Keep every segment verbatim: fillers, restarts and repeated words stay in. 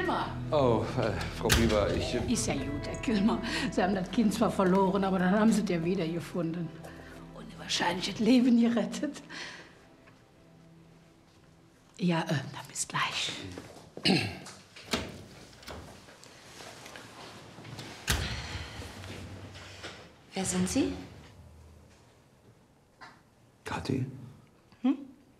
Kilmer! Oh, äh, Frau Bieber, ich... Äh Ist ja gut, Herr Kilmer. Sie haben das Kind zwar verloren, aber dann haben Sie es ja wiedergefunden. Und wahrscheinlich das Leben gerettet. Ja, äh, dann bis gleich. Wer sind Sie? Kathi? Hm?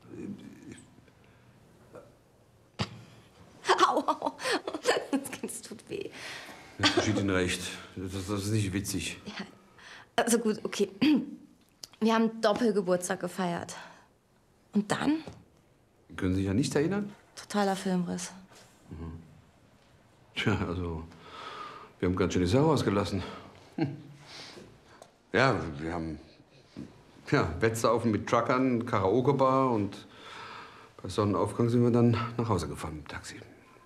Au, au. Das tut weh. Das geschieht Ihnen recht. Das, das ist nicht witzig. Ja, also gut, okay. Wir haben Doppelgeburtstag gefeiert. Und dann? Können Sie sich an nichts erinnern? Totaler Filmriss. Mhm. Tja, also, wir haben ganz schön die Sau ausgelassen. Hm. Ja, wir haben ja, Wettsaufen mit Truckern, Karaoke-Bar und bei Sonnenaufgang sind wir dann nach Hause gefahren mit dem Taxi.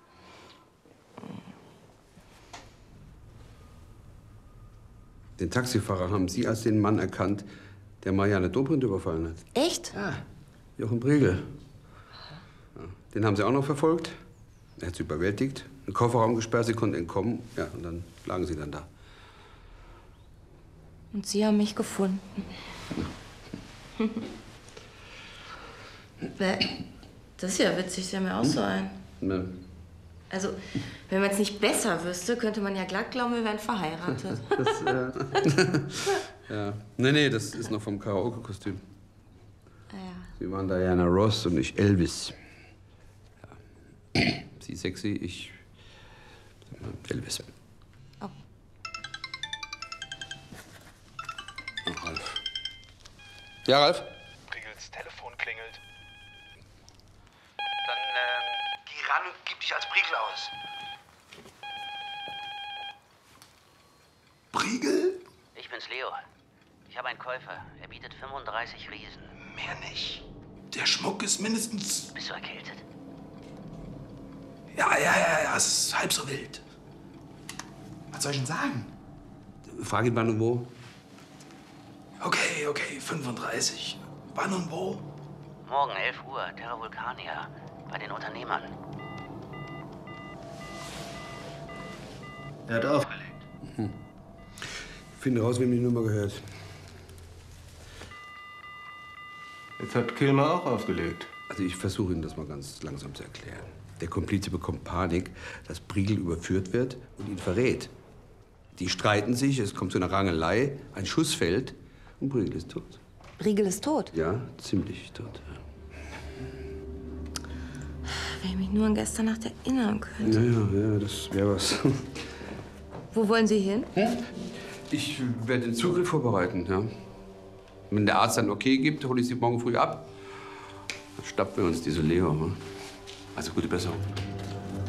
Den Taxifahrer haben Sie als den Mann erkannt, der Marianne Dobrindt überfallen hat. Echt? Ja, Jochen Briegel. Ja, den haben Sie auch noch verfolgt. Er hat sie überwältigt, einen Kofferraum gesperrt, sie konnten entkommen. Ja, und dann lagen sie dann da. Und Sie haben mich gefunden. Das ist ja witzig, Sie haben ja auch so einen. Ne. Also, wenn man es nicht besser wüsste, könnte man ja glatt glauben, wir wären verheiratet. Das, äh ja. Nee, nee, das ist noch vom Karaoke-Kostüm. Ah, ja. Sie waren Diana Ross und ich Elvis. Ja. Sie sexy, ich Elvis. Oh. Oh, Ralf. Ja, Ralf? Briegels Telefon klingelt. Dann, ähm, geh ran und gib dich als Briegel aus. Briegel? Ich bin's, Leo. Ich habe einen Käufer. Er bietet fünfunddreißig Riesen. Mehr nicht. Der Schmuck ist mindestens... Bist du erkältet? Ja, ja, ja, ja, es ist halb so wild. Was soll ich denn sagen? Frag ihn wann und wo. Okay, okay, fünfunddreißig. Wann und wo? Morgen, elf Uhr, Terra Vulcania. Bei den Unternehmern. Er hat aufgelegt. Hm. Ich finde raus, wem die Nummer gehört. Jetzt hat Kilmer auch aufgelegt. Also ich versuche Ihnen das mal ganz langsam zu erklären. Der Komplize bekommt Panik, dass Briegel überführt wird und ihn verrät. Die streiten sich, es kommt zu einer Rangelei, ein Schuss fällt und Briegel ist tot. Briegel ist tot? Ja, ziemlich tot. Ja. Wenn ich mich nur an gestern Nacht erinnern könnte. Ja, ja, ja, das wäre was. Wo wollen Sie hin? Hm? Ich werde den Zugriff vorbereiten, ja. Wenn der Arzt dann okay gibt, hole ich Sie morgen früh ab. Dann schnappen wir uns diese Leo. Ne? Also gute Besserung.